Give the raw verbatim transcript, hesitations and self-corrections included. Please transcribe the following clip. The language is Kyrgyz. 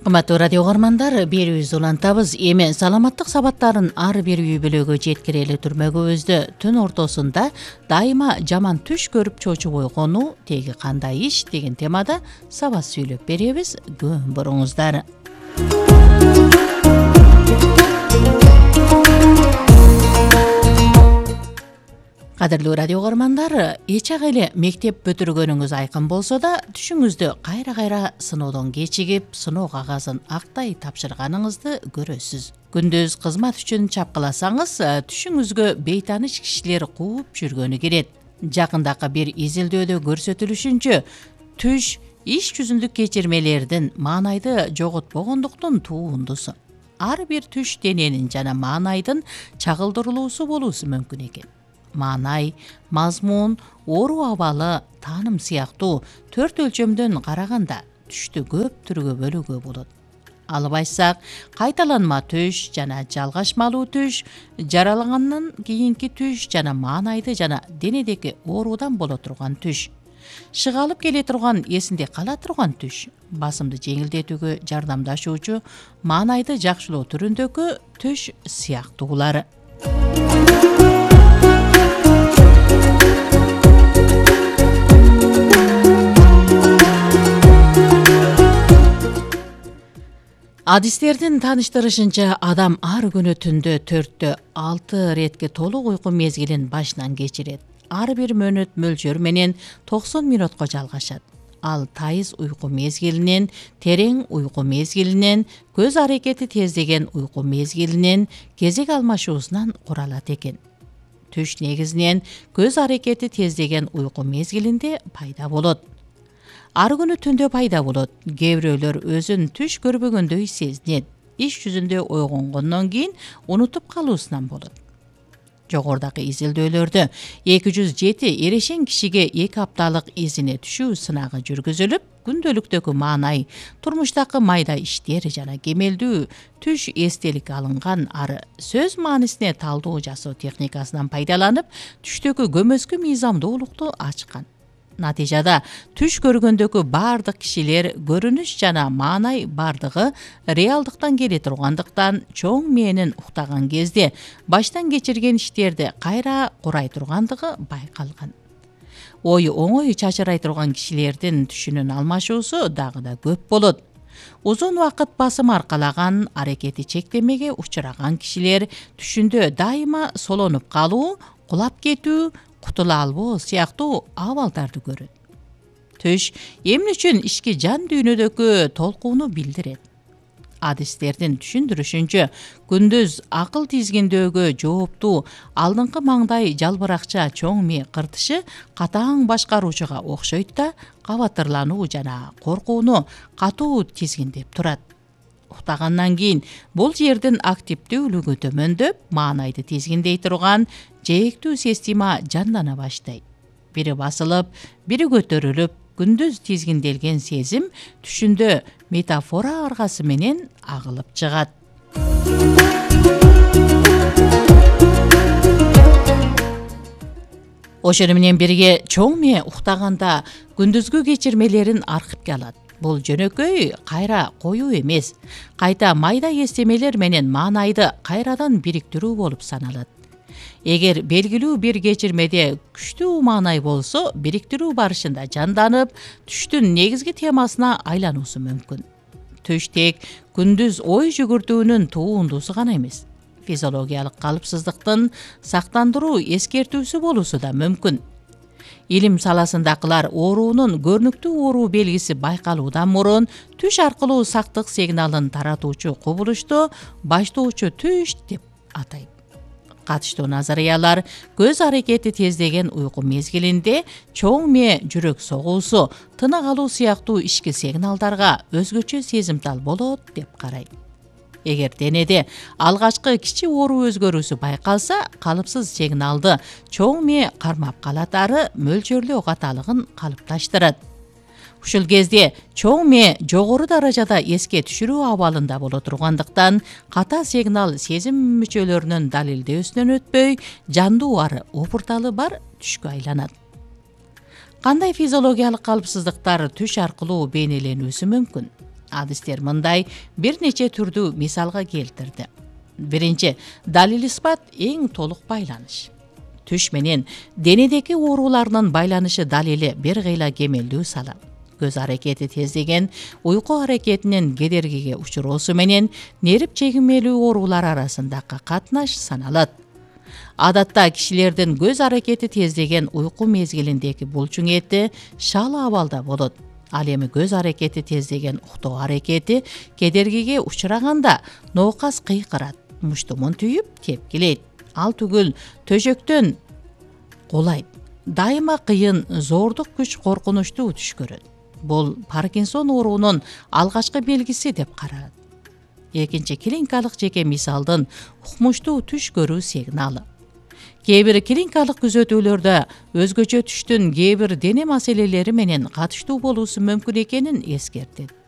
Кымбаттуу радио угармандар, берүүбүз улантабыз. Эми саламаттык сабаттарын ар бир үй бүлөгө жеткирели турмөгүбүздө түн ортосунда дайыма жаман түш көрүп чочуп ойгонуу теги кандай иш деген темада сабат сүйлөп беребиз. Күн буруңуздар. Кадырлуу радио угармандар, эч ак эле мектеп бүтүргөнүңүз айкын болсо да, түшүңүздө кайра-кайра сыноодон кечигип, сыноо кагазын актай тапшырганыңызды көрөсүз. Күндүз кызмат үчүн чапкыласаңыз, түшүңүзгө бейтаныш кишилер кууп жүргөнү кирет. Жакындакы бир изилдөөдө көрсөтүлүшүнчө, түш иш жүзүндүк кечирмелердин маанайды жоготпогондуктун туундусу. Ар бир түш дененин жана маанайдын чагылдырылуусу болуусу мүмкүн экен. Маанай, мазмун, оору абалы, тааным сыяктуу төрт өлчөмдөн караганда түштү көп түргө бөлүүгө болот. Алып айтсак, кайталанма түш жана жалгашмалуу түш, жаралангандан кийинки түш жана маанайды жана денедеги оорудан боло турган түш, шыгалып келе турган эсинде кала турган түш, басымды жеңилдетүүгө жардамдашуучу маанайды жакшылоо түрүндөгү түш сыяктуулары. Адистердин тааныштырышынча, адам ар күнү түндө төрттө алты иретке толук уйку мезгилин башынан кечирет. Ар бир мөөнөт мөлчөр менен токсон мүнөткө жалгашат. Ал тайыз уйку мезгилинен, терең уйку мезгилинен, көз аракети тездеген уйку мезгилинен, кезек алмашуусунан куралат экен. Түш негизинен көз аракети тездеген уйку мезгилинде пайда болот. Ар күнү түндө пайда болот. Кээ бирөөлөр өзүн түш көрбөгөндөй сезинет. Иш жүзүндө ойгонгондон кийин унутуп калуусунан болот. Жогорудагы изилдөөлөрдө эки жүз жети эрешен кишиге эки апталык изине түшүү сынагы жүргүзүлүп, күндөлүктөгү маанай, турмуштагы майда иштер жана кемелдүү түш эстелик алынган ары сөз маанисине талдоо жасоо техникасынан пайдаланып, түштөгү көмөскү мыйзамдуулукту ачкан. Натыйжада түш көргөндөгү бардык кишилер көрүнүш жана маанай бардыгы реалдыктан келе тургандыктан чоң мээнин уктаган кезде баштан кечирген иштерди кайра курай тургандыгы байкалган. Ою оңой чачырай турган кишилердин түшүнүн алмашуусу дагы да көп болот. Узун убакыт басым аркалаган, аракети чектемеге учураган кишилер түшүндө дайыма солонуп калуу, кулап кетүү, кутула албоо сыяктуу абалдарды көрөт. Түш эмне үчүн ички жан дүйнөдөгү толкууну билдирет. Адистердин түшүндүрүшүнчө, күндүз акыл тизгиндөөгө жооптуу алдыңкы маңдай жалбыракча чоң мээ кыртышы катаң башкаруучуга окшойт да, кабатырлануу жана коркууну катуу тизгиндеп турат. Уктагандан кийин бул жердин активдүүлүгү төмөндөп, маанайды тизгиндей турган жээктүү система жандана баштайт. Бири басылып, бири көтөрүлүп, күндүз тизгинделген сезим түшүндө метафора аргасы менен агылып чыгат. Ошону менен бирге чоң мээ уктаганда күндүзгү кечирмелерин архивге алат. Бул жөнөкөй кайра коюу эмес, кайта майда эстемелер менен маанайды кайрадан бириктирүү болуп саналат. Эгер белгилүү бир кечирмеде күчтүү маанай болсо, бириктирүү барышында жанданып, түштүн негизги темасына айлануусу мүмкүн. Түш тек күндүз ой жүгүртүүнүн туундусу гана эмес, физиологиялык калыпсыздыктын сактандыруу эскертүүсү болуусу да мүмкүн. Илим саласындагылар ооруунун көрүнүктүү ооруу белгиси байкалуудан мурун түш аркылуу сактык сигналын таратуучу кубулушту баштоочу түш деп атайт. Катыштуу назариялар көз аракети тездеген уйку мезгилинде чоң мээ жүрөк согуусу, тынак алуу сыяктуу ички сигналдарга өзгөчө сезимтал болот деп карайт. Эгер денеде алгачкы кичи оору өзгөрүүсү байкалса, калыпсыз сигналды чоң мээ кармап калат, ары мөлчөрлөө каталыгын калыпташтырат. Ушул кезде чоң мээ жогору даражада эске түшүрүү абалында боло тургандыктан, ката сигнал сезим мүчөлөрүнүн далилдөөсүнөн өтпөй, жандуу ары опурталы бар түшкө айланат. Кандай физиологиялык калыпсыздыктар түш аркылуу бейнеленүүсү мүмкүн? Адистер мындай бир нече түрдүү мисалга келтирди. Биринчи, далил испат эң толук байланыш. Түш менен денедеки оорулардын байланышы далили бир кыйла кемелдүү салат. Көз аракети тездеген уйку аракетинин кедергиге учуроосу менен нерип чегимелүү оорулар арасындагы катнаш саналат. Адатта кишилердин көз аракети тездеген уйку мезгилиндеги булчуң эти шал абалда болот. Ал эми көз аракети тездеген уктоо аракети кедергиге учураганда ноокас кыйкырат, муштумун түйүп тепкилейт. Ал түгүл төшөктөн кулайт. Дайыма кыйын, зордук күч коркунучтуу түш көрөт. Бул Паркинсон оорунун алгачкы белгиси деп каралат. Экинчи, клиникалык жеке мисалдын укмуштуу түш көрүү сигналы. Кээ бир клиникалык күзөтүүлөрдө өзгөчө түштүн кээ бир дене маселелери менен катыштуу болуусу мүмкүн экенин эскертет.